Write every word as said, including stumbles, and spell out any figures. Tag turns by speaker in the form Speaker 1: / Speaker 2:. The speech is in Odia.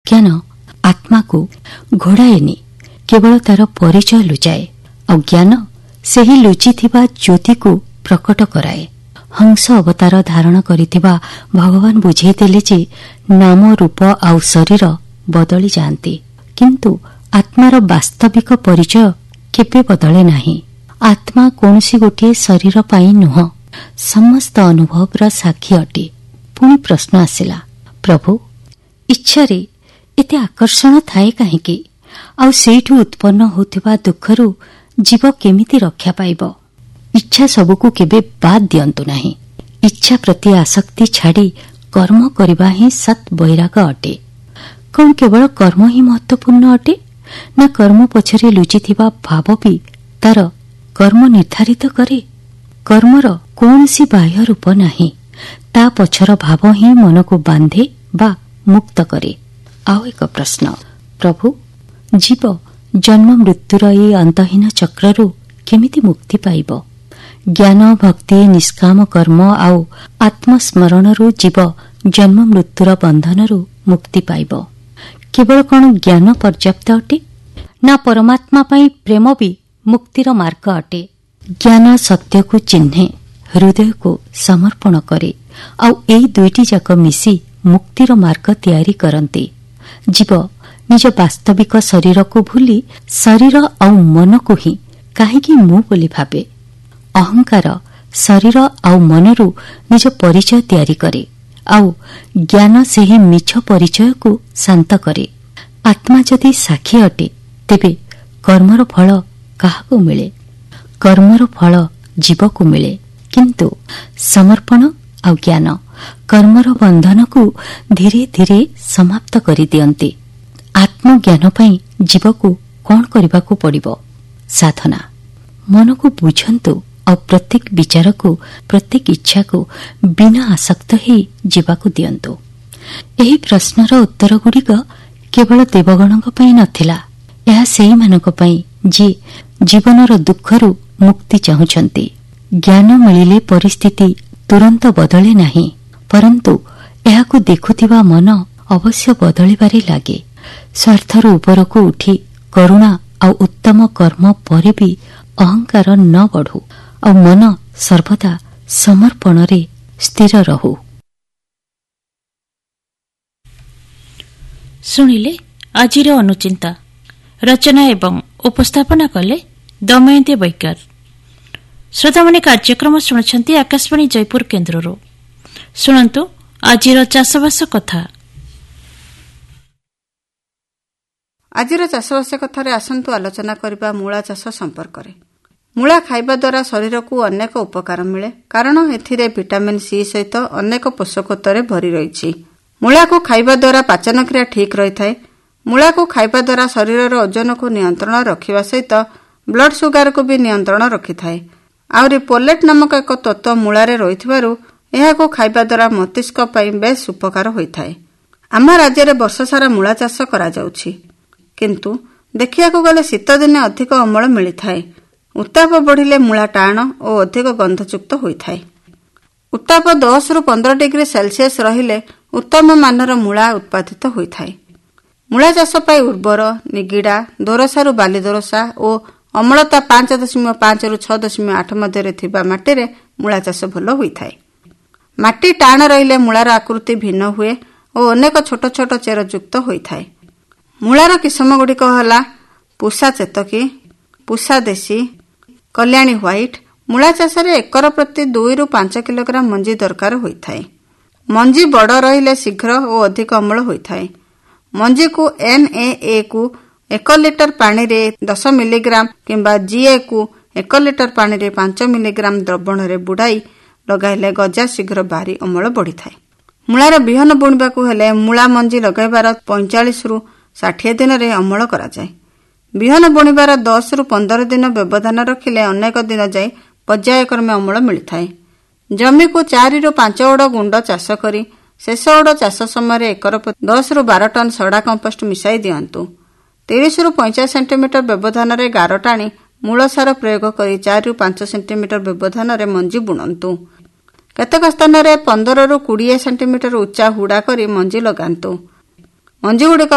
Speaker 1: ଅଜ୍ଞାନ ଆତ୍ମାକୁ ଘୋଡ଼ାଏନି, କେବଳ ତାର ପରିଚୟ ଲୁଚାଏ। ଅଜ୍ଞାନ ସେହି ଲୁଚିଥିବା ଜ୍ୟୋତିକୁ ପ୍ରକଟ କରାଏ। ହଂସ ଅବତାର ଧାରଣ କରିଥିବା ଭଗବାନ ବୁଝେଇଦେଲେ ଯେ ନାମ ରୂପ ଆଉ ଶରୀର ବଦଳି ଯାଆନ୍ତି, କିନ୍ତୁ ଆତ୍ମାର ବାସ୍ତବିକ ପରିଚୟ କେବେ ବଦଳେ ନାହିଁ। ଆତ୍ମା କୌଣସି ଗୋଟିଏ ଶରୀର ପାଇଁ ନୁହଁ, ସମସ୍ତ ଅନୁଭବର ସାକ୍ଷୀ ଅଟେ। ପୁଣି ପ୍ରଶ୍ନ ଆସିଲା, ପ୍ରଭୁ, ଇଚ୍ଛାରେ ଏତେ ଆକର୍ଷଣ ଥାଏ କାହିଁକି? ଆଉ ସେଇଠୁ ଉତ୍ପନ୍ନ ହେଉଥିବା ଦୁଃଖରୁ ଜୀବ କେମିତି ରକ୍ଷା ପାଇବ? ଇଚ୍ଛା ସବୁକୁ କେବେ ବାଦ୍ ଦିଅନ୍ତୁ ନାହିଁ। ଇଚ୍ଛା ପ୍ରତି ଆସକ୍ତି ଛାଡ଼ି କର୍ମ କରିବା ହିଁ ସତ୍ ବୈରାଗ ଅଟେ। କଣ କେବଳ କର୍ମ ହିଁ ମହତ୍ୱପୂର୍ଣ୍ଣ ଅଟେ, ନା କର୍ମ ପଛରେ ଲୁଚିଥିବା ଭାବ ବି ତାର କର୍ମ ନିର୍ଦ୍ଧାରିତ କରେ? କର୍ମର କୌଣସି ବାହ୍ୟ ରୂପ ନାହିଁ, ତା ପଛର ଭାବ ହିଁ ମନକୁ ବାନ୍ଧେ ବା ମୁକ୍ତ କରେ। ଆଉ ଏକ ପ୍ରଶ୍ନ, ପ୍ରଭୁ, ଜୀବ ଜନ୍ମ ମୃତ୍ୟୁର ଏହି ଅନ୍ତହୀନ ଚକ୍ରରୁ କେମିତି ମୁକ୍ତି ପାଇବ? ଜ୍ଞାନ, ଭକ୍ତି, ନିଷ୍କାମ କର୍ମ ଆଉ ଆତ୍ମସ୍ମରଣରୁ ଜୀବ ଜନ୍ମ ମୃତ୍ୟୁର ବନ୍ଧନରୁ ମୁକ୍ତି ପାଇବ। କେବଳ କଣ ଜ୍ଞାନ ପର୍ଯ୍ୟାପ୍ତ ଅଟେ, ନା ପରମାତ୍ମା ପାଇଁ ପ୍ରେମ ବି ମୁକ୍ତିର ମାର୍ଗ ଅଟେ? ଜ୍ଞାନ ସତ୍ୟକୁ ଚିହ୍ନେ, ହୃଦୟକୁ ସମର୍ପଣ କରେ, ଆଉ ଏଇ ଦୁଇଟି ଯାକ ମିଶି ମୁକ୍ତିର ମାର୍ଗ ତିଆରି କରନ୍ତି। ଜୀବ ନିଜ ବାସ୍ତବିକ ଶରୀରକୁ ଭୁଲି ଶରୀର ଆଉ ମନକୁ ହିଁ କାହିଁକି ମୁଁ ବୋଲି ଭାବେ? ଅହଙ୍କାର ଶରୀର ଆଉ ମନରୁ ନିଜ ପରିଚୟ ତିଆରି କରେ, ଆଉ ଜ୍ଞାନ ସେହି ମିଛ ପରିଚୟକୁ ଶାନ୍ତ କରେ। ଆତ୍ମା ଯଦି ସାକ୍ଷୀ ଅଟେ, ତେବେ କର୍ମର ଫଳ କାହାକୁ ମିଳେ? କର୍ମର ଫଳ ଜୀବକୁ ମିଳେ, କିନ୍ତୁ ସମର୍ପଣ ଆଉ ଜ୍ଞାନ କର୍ମର ବନ୍ଧନକୁ ଧୀରେ ଧୀରେ ସମାପ୍ତ କରିଦିଅନ୍ତି। ଆତ୍ମଜ୍ଞାନ ପାଇଁ ଜୀବକୁ କଣ କରିବାକୁ ପଡ଼ିବ? ସାଧନା। ମନକୁ ବୁଝନ୍ତୁ ଆଉ ପ୍ରତ୍ୟେକ ବିଚାରକୁ, ପ୍ରତ୍ୟେକ ଇଚ୍ଛାକୁ ବିନା ଆସକ୍ତ ହେଇ ଯିବାକୁ ଦିଅନ୍ତୁ। ଏହି ପ୍ରଶ୍ନର ଉତ୍ତରଗୁଡ଼ିକ କେବଳ ଦେବଗଣଙ୍କ ପାଇଁ ନଥିଲା, ଏହା ସେଇମାନଙ୍କ ପାଇଁ ଯିଏ ଜୀବନର ଦୁଃଖରୁ ମୁକ୍ତି ଚାହୁଁଛନ୍ତି। ଜ୍ଞାନ ମିଳିଲେ ପରିସ୍ଥିତି ତୁରନ୍ତ ବଦଳେ ନାହିଁ, ପରନ୍ତୁ ଏହାକୁ ଦେଖୁଥିବା ମନ ଅବଶ୍ୟ ବଦଳିବାରେ ଲାଗେ। ସ୍ୱାର୍ଥରୁ ଉପରକୁ ଉଠି କରୁଣା ଆଉ ଉତ୍ତମ କର୍ମ ପରେ ବି ଅହଙ୍କାର ନ ବଢ଼ୁ, ଆଉ ମନ ସର୍ବଦା ସମର୍ପଣରେ ସ୍ଥିର ରହୁ।
Speaker 2: ଶୁଣିଲେ ଆଜିର ଅନୁଚିନ୍ତା। ରଚନା ଏବଂ ଉପସ୍ଥାପନା କଲେ ଦମୟନ୍ତୀ ବୈକାର। ଶ୍ରୋତାମାନେ କାର୍ଯ୍ୟକ୍ରମ ଶୁଣୁଛନ୍ତି ଆକାଶବାଣୀ ଜୟପୁର କେନ୍ଦ୍ରରୁ। ଶୁଣନ୍ତୁ ଆଜିର ଚାଷବାସ କଥା।
Speaker 3: ଆଜିର ଚାଷବାସ କଥାରେ ଆସନ୍ତୁ ଆଲୋଚନା କରିବା ମୂଳା ଚାଷ ସମ୍ପର୍କରେ। ମୂଳା ଖାଇବା ଦ୍ୱାରା ଶରୀରକୁ ଅନେକ ଉପକାର ମିଳେ, କାରଣ ଏଥିରେ ଭିଟାମିନ୍ ସି ସହିତ ଅନେକ ପୋଷକତ୍ୱରେ ଭରି ରହିଛି। ମୂଳାକୁ ଖାଇବା ଦ୍ୱାରା ପାଚନ କ୍ରିୟା ଠିକ୍ ରହିଥାଏ। ମୂଳାକୁ ଖାଇବା ଦ୍ୱାରା ଶରୀରର ଓଜନକୁ ନିୟନ୍ତ୍ରଣ ରଖିବା ସହିତ ବ୍ଲଡ୍ ସୁଗାରକୁ ବି ନିୟନ୍ତ୍ରଣ ରଖିଥାଏ। ଆହୁରି ପୋଲେଟ୍ ନାମକ ଏକ ତତ୍ତ୍ୱ ମୂଳାରେ ରହିଥିବାରୁ ଏହାକୁ ଖାଇବା ଦ୍ୱାରା ମସ୍ତିଷ୍କ ପାଇଁ ବେଶ୍ ଉପକାର ହୋଇଥାଏ। ଆମ ରାଜ୍ୟରେ ବର୍ଷସାରା ମୂଳା ଚାଷ କରାଯାଉଛି, କିନ୍ତୁ ଦେଖିବାକୁ ଗଲେ ଶୀତଦିନେ ଅଧିକ ଅମଳ ମିଳିଥାଏ। ଉତ୍ତାପ ବଢ଼ିଲେ ମୂଳା ଟାଣ ଓ ଅଧିକ ଗନ୍ଧଯୁକ୍ତ ହୋଇଥାଏ। ଉତ୍ତାପ ଦଶରୁ ପନ୍ଦର ଡିଗ୍ରୀ ସେଲସିୟସ୍ ରହିଲେ ଉତ୍ତମ ମାନର ମୂଳା ଉତ୍ପାଦିତ ହୋଇଥାଏ। ମୂଳା ଚାଷ ପାଇଁ ଉର୍ବର, ନିଗିଡ଼ା, ଦୋରସାରୁ ବାଲି ଦୋରସା ଓ ଅମ୍ଳତା ପାଞ୍ଚ ଦଶମିକ ପାଞ୍ଚରୁ ଛଅ ଦଶମିକ ଆଠ ମଧ୍ୟରେ ଥିବା ମାଟିରେ ମୂଳା ଚାଷ ଭଲ ହୋଇଥାଏ। ମାଟି ଟାଣ ରହିଲେ ମୂଳାର ଆକୃତି ଭିନ୍ନ ହୁଏ ଓ ଅନେକ ଛୋଟ ଛୋଟ ଚେର ଯୁକ୍ତ ହୋଇଥାଏ। ମୂଳାର କିସମଗୁଡ଼ିକ ହେଲା ପୁଷା ଚେତକୀ, ପୁଷା ଦେଶୀ, କଲ୍ୟାଣୀ ହ୍ୱାଇଟ୍। ମୂଳା ଚାଷରେ ଏକର ପ୍ରତି ଦୁଇରୁ ପାଞ୍ଚ କିଲୋଗ୍ରାମ ମଞ୍ଜି ଦରକାର ହୋଇଥାଏ। ମଞ୍ଜି ବଡ଼ ରହିଲେ ଶୀଘ୍ର ଓ ଅଧିକ ଅମଳ ହୋଇଥାଏ। ମଞ୍ଜିକୁ ଏନ୍ ଏ ଏ କୁ ଏକ ଲିଟର ପାଣିରେ ଦଶ ମିଲିଗ୍ରାମ କିମ୍ବା ଜିଏ କୁ ଏକ ଲିଟର ପାଣିରେ ପାଞ୍ଚ ମିଲିଗ୍ରାମ ଦ୍ରବଣରେ ବୁଡ଼ାଇ ଲଗାଇଲେ ଗଜା ଶୀଘ୍ର ବାହାରି ଅମଳ ବଢ଼ିଥାଏ। ମୂଳାର ବିହନ ବୁଣିବାକୁ ହେଲେ ମୂଳା ମଞ୍ଜି ଲଗାଇବାର ପଇଁଚାଳିଶରୁ ଷାଠିଏ ଦିନରେ ଅମଳ କରାଯାଏ। ବିହନ ବୁଣିବାର ଦଶରୁ ପନ୍ଦର ଦିନ ବ୍ୟବଧାନ ରଖିଲେ ଅନେକ ଦିନ ଯାଏ ପର୍ଯ୍ୟାୟକ୍ରମେ ଅମଳ ମିଳିଥାଏ। ଜମିକୁ ଚାରିରୁ ପାଞ୍ଚ ଓଡ଼ ଗୁଣ୍ଡ ଚାଷ କରି ଶେଷ ଓଡ଼ ଚାଷ ସମୟରେ ଏକର ଦଶରୁ ବାର ଟନ୍ ସଡ଼ା କମ୍ପୋଷ୍ଟ ମିଶାଇ ଦିଅନ୍ତୁ। ତିରିଶରୁ ପଇଁଚାଶ ସେଣ୍ଟିମିଟର ବ୍ୟବଧାନରେ ଗାର ଟାଣି ମୂଳ ସାର ପ୍ରୟୋଗ କରି ଚାରିରୁ ପାଞ୍ଚ ସେଣ୍ଟିମିଟର ବ୍ୟବଧାନରେ ମଞ୍ଜି ବୁଣନ୍ତୁ। କେତେକ ସ୍ଥାନରେ ପନ୍ଦରରୁ କୋଡ଼ିଏ ସେଣ୍ଟିମିଟର ଉଚ୍ଚା ହୁଡ଼ା କରି ମଞ୍ଜି ଲଗାନ୍ତୁ। ମଞ୍ଜିଗୁଡ଼ିକ